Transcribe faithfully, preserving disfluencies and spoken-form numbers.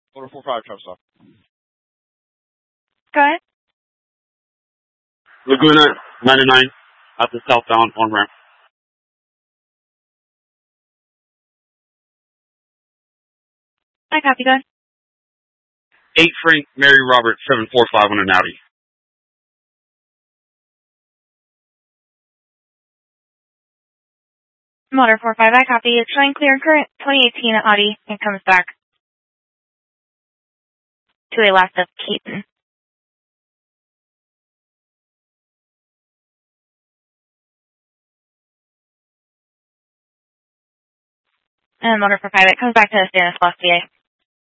Motor four five, truck stop. Go ahead. Laguna ninety-nine at the southbound on ramp. I copy, go ahead. eight Frank Mary Robert seven four five on an Audi. Motor four five, I copy. It's showing clear current twenty eighteen Audi and comes back to a left of Keaton. And motor four five, it comes back to Stanislaus, V A.